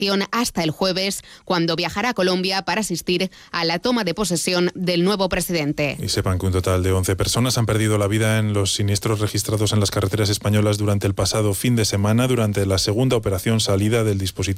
hasta el jueves, cuando viajará a Colombia para asistir a la toma de posesión del nuevo presidente. Y sepan que un total de 11 personas han perdido la vida en los siniestros registrados en las carreteras españolas durante el pasado fin de semana, durante la segunda operación salida del dispositivo